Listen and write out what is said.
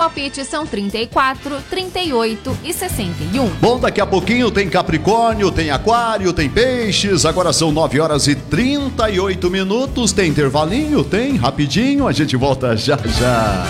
palpites são 34, 38 e 61. Bom, daqui a pouquinho tem Capricórnio, tem Aquário, tem Peixes. Agora são 9h38. Tem intervalinho? Tem, rapidinho. A gente volta já já.